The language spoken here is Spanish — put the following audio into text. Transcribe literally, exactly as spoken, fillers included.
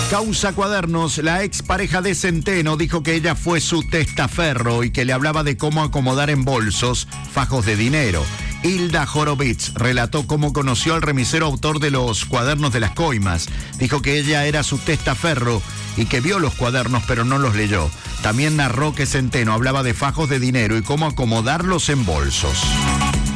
Causa Cuadernos, la expareja de Centeno dijo que ella fue su testaferro y que le hablaba de cómo acomodar en bolsos fajos de dinero. Hilda Horowitz relató cómo conoció al remisero autor de los cuadernos de las coimas. Dijo que ella era su testaferro y que vio los cuadernos pero no los leyó. También narró que Centeno hablaba de fajos de dinero y cómo acomodarlos en bolsos.